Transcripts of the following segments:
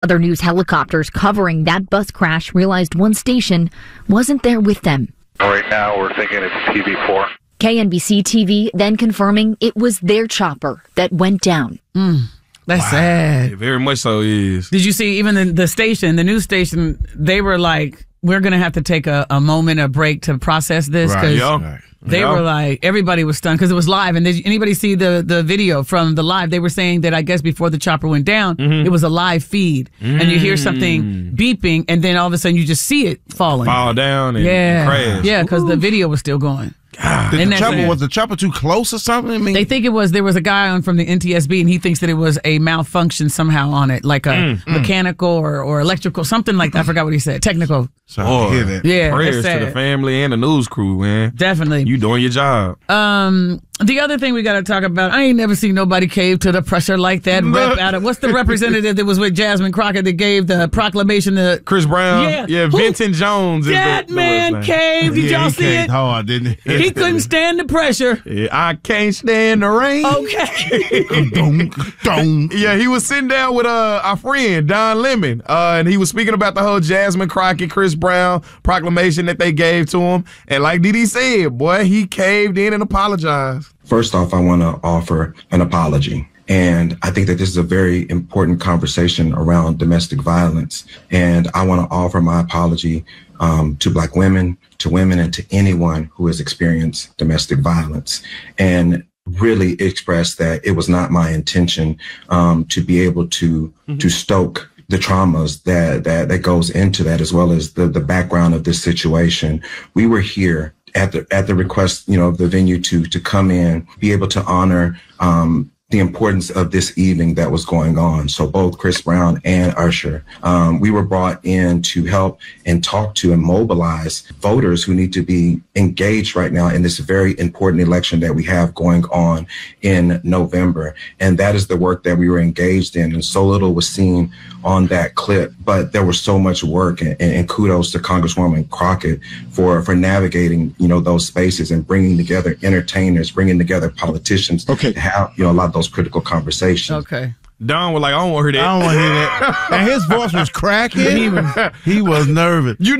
Other news helicopters covering that bus crash realized one station wasn't there with them. Right now, we're thinking it's TV4. KNBC TV then confirming it was their chopper that went down. That's sad. It very much so is. Did you see even the station, the news station, they were like, we're going to have to take a moment, a break to process this. Right. They were like, everybody was stunned because it was live. And did anybody see the video from the live? They were saying that I guess before the chopper went down, it was a live feed. And you hear something beeping, and then all of a sudden you just see it falling. Fall down and crash. Yeah, because the video was still going. Was the chopper too close or something? I mean, they think there was a guy on from the NTSB, and he thinks that it was a malfunction somehow on it, like a mechanical or electrical, something like that. I forgot what he said. Technical. So I hear that. Yeah, prayers to the family and the news crew, man. Definitely. You doing your job. The other thing we got to talk about, I ain't never seen nobody cave to the pressure like that. Rep out of, what's the representative that was with Jasmine Crockett that gave the proclamation to Chris Brown? Yeah. Vincent Jones. That man caved. Did y'all see it? Hard, didn't he? He couldn't stand the pressure. Yeah, I can't stand the rain. Okay. Yeah, he was sitting down with our friend, Don Lemon, and he was speaking about the whole Jasmine Crockett, Chris Brown proclamation that they gave to him. And like Didi said, boy, he caved in and apologized. First off, I want to offer an apology. And I think that this is a very important conversation around domestic violence. And I want to offer my apology to Black women, to women, and to anyone who has experienced domestic violence. And really express that it was not my intention to be able to stoke the traumas that goes into that, as well as the background of this situation. We were here at the request, of the venue to come in, be able to honor the importance of this evening that was going on. So both Chris Brown and Usher, we were brought in to help and talk to and mobilize voters who need to be engaged right now in this very important election that we have going on in November. And that is the work that we were engaged in. And so little was seen on that clip, but there was so much work, and kudos to Congresswoman Crockett for navigating, those spaces and bringing together entertainers, bringing together politicians to have, a lot of those critical conversations. Okay. Don was like, I don't want to hear that. I don't want to hear that. And his voice was cracking. He was nervous. You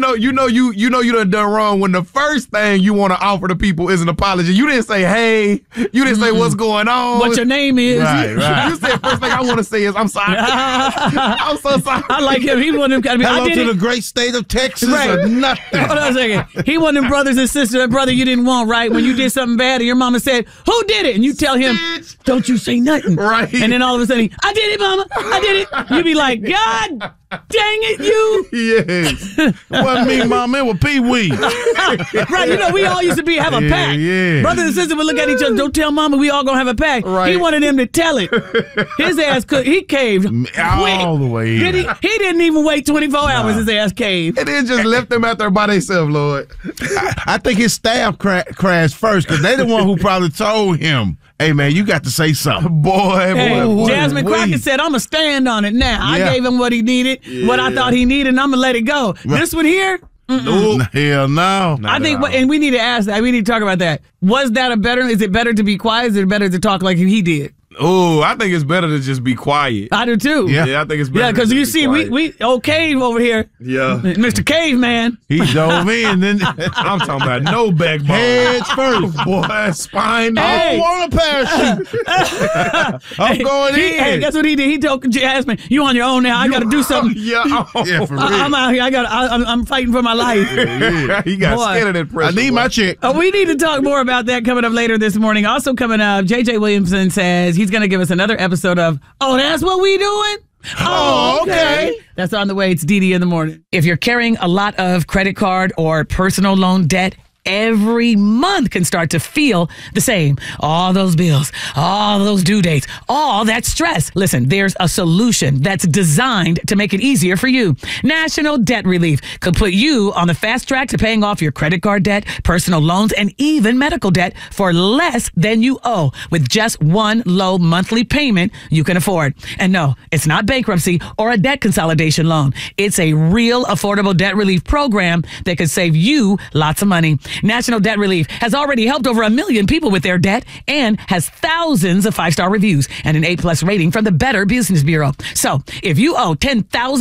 done wrong when the first thing you want to offer to people is an apology. You didn't say, hey. You didn't say what's going on. What your name is. Right. You said first thing I want to say is I'm sorry. I'm so sorry. I like him. He one of them. Hello to the great state of Texas or nothing. Hold on a second. He one of them brothers and sisters, that brother you didn't want, right? When you did something bad and your mama said, who did it? And you tell him, don't you say nothing. Right. And then all of a sudden, I did it, mama. I did it. You be like, God dang it, you. Yes. It wasn't me, Mom. It was Pee-wee. Right. We all used to have a pact. Yeah. Brothers and sisters would look at each other. Don't tell mama we all going to have a pact. Right. He wanted them to tell it. His ass he caved all the way in. He didn't even wait 24 hours. His ass caved. And then just left them out there by themselves, Lord. I think his staff crashed first because they the one who probably told him, hey, man, you got to say something. Boy. Jasmine Crockett said, I'm going to stand on it now. Yeah. I gave him what he needed, what I thought he needed, and I'm going to let it go. Right. This one here? Hell no. I think, and we need to ask that. We need to talk about that. Was that is it better to be quiet? Is it better to talk like he did? Oh, I think it's better to just be quiet. I do too. Yeah, I think it's better. Yeah, because you see, we Cave over here. Yeah. Mr. Caveman. He dove in. Then I'm talking about no backbone. Heads first. Boy, spine. Hey. I don't want a parachute. I'm going in. Hey, that's what he did. He told Jasmine, you on your own now. I got to do something. Yeah, for real. I'm out here. I'm fighting for my life. He got scared of that pressure. I need my check. We need to talk more about that coming up later this morning. Also coming up, J.J. Williamson says he's going to give us another episode of Oh, That's What We Doing? Oh, okay. That's on the way. It's Didi in the morning. If you're carrying a lot of credit card or personal loan debt, every month can start to feel the same. All those bills, all those due dates, all that stress. Listen, there's a solution that's designed to make it easier for you. National Debt Relief could put you on the fast track to paying off your credit card debt, personal loans, and even medical debt for less than you owe with just one low monthly payment you can afford. And no, it's not bankruptcy or a debt consolidation loan. It's a real affordable debt relief program that could save you lots of money. National Debt Relief has already helped over 1 million people with their debt and has thousands of 5-star reviews and an A+ rating from the Better Business Bureau. So if you owe $10,000